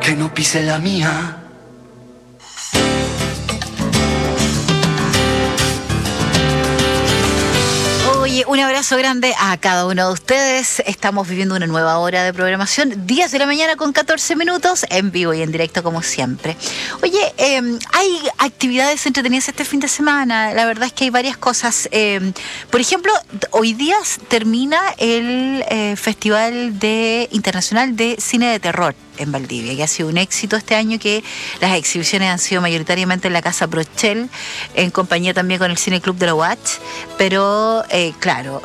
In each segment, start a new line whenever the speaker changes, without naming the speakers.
que no pise la mía.
Oye, un abrazo grande a cada uno de ustedes. Estamos viviendo una nueva hora de programación, 10 de la mañana con 14 minutos, en vivo y en directo como siempre. Oye, hay actividades entretenidas este fin de semana. La verdad es que hay varias cosas. Por ejemplo, hoy día termina el Festival Internacional de Cine de Terror en Valdivia, que ha sido un éxito este año, que las exhibiciones han sido mayoritariamente en la Casa Prochel, en compañía también con el Cine Club de la Watch, pero claro,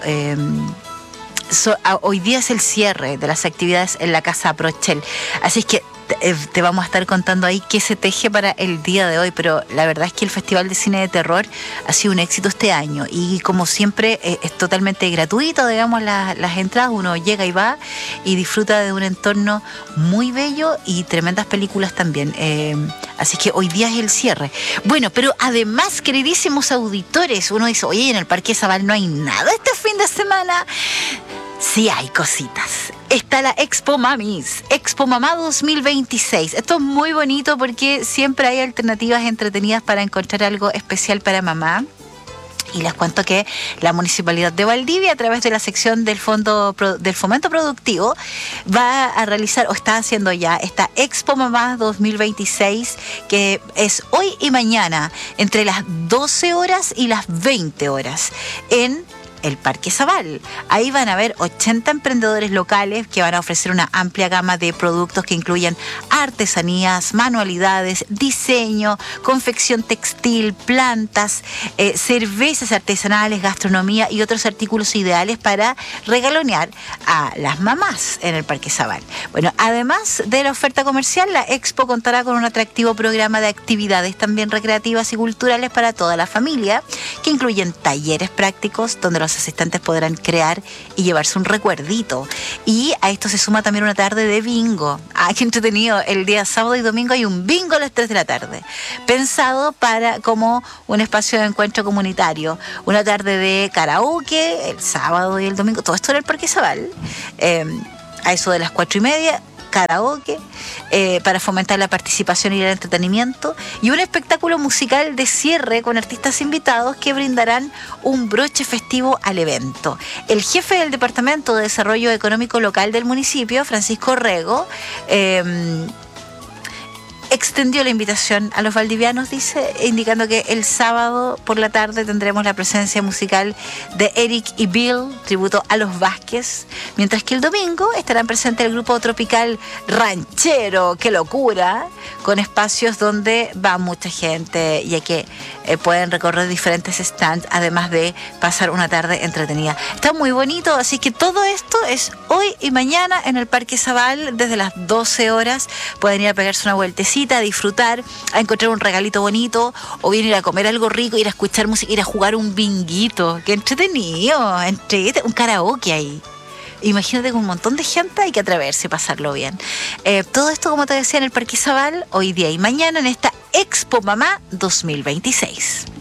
hoy día es el cierre de las actividades en la Casa Prochel, así es que te vamos a estar contando ahí qué se teje para el día de hoy, pero la verdad es que el Festival de Cine de Terror ha sido un éxito este año y como siempre es totalmente gratuito, digamos, las entradas, uno llega y va y disfruta de un entorno muy bello y tremendas películas también, así que hoy día es el cierre. Bueno, pero además, queridísimos auditores, uno dice, oye, en el Parque Zabal no hay nada este fin de semana. Sí hay cositas. Está la Expo Mamis, Expo Mamá 2026. Esto es muy bonito porque siempre hay alternativas entretenidas para encontrar algo especial para mamá. Y les cuento que la Municipalidad de Valdivia, a través de la sección del Fondo del Fomento Productivo, va a realizar, o está haciendo ya, esta Expo Mamá 2026, que es hoy y mañana, entre las 12 horas y las 20 horas, en el Parque Zabal. Ahí van a haber 80 emprendedores locales que van a ofrecer una amplia gama de productos que incluyen artesanías, manualidades, diseño, confección textil, plantas, cervezas artesanales, gastronomía y otros artículos ideales para regalonear a las mamás en el Parque Zabal. Bueno, además de la oferta comercial, la Expo contará con un atractivo programa de actividades también recreativas y culturales para toda la familia, que incluyen talleres prácticos donde los asistentes podrán crear y llevarse un recuerdito. Y a esto se suma también una tarde de bingo. ¡Ah, qué entretenido! El día sábado y domingo hay un bingo a las 3 de la tarde, pensado como un espacio de encuentro comunitario. Una tarde de karaoke el sábado y el domingo, todo esto en el Parque Zabal, a eso de las 4:30, karaoke, para fomentar la participación y el entretenimiento, y un espectáculo musical de cierre con artistas invitados que brindarán un broche festivo al evento. El jefe del Departamento de Desarrollo Económico Local del municipio, Francisco Rego, extendió la invitación a los valdivianos, dice, indicando que el sábado por la tarde tendremos la presencia musical de Eric y Bill, tributo a los Vázquez, mientras que el domingo estarán presentes el grupo tropical ranchero, ¡qué locura!, con espacios donde va mucha gente, ya que pueden recorrer diferentes stands, además de pasar una tarde entretenida. Está muy bonito, así que todo esto es hoy y mañana en el Parque Zabal, desde las 12 horas. Pueden ir a pegarse una vueltecita, a disfrutar, a encontrar un regalito bonito, o bien ir a comer algo rico, ir a escuchar música, ir a jugar un binguito. ¡Qué entretenido! Un karaoke ahí. Imagínate, con un montón de gente, hay que atreverse a pasarlo bien. Todo esto, como te decía, en el Parque Zabal, hoy día y mañana, en esta Expo Mamá 2026.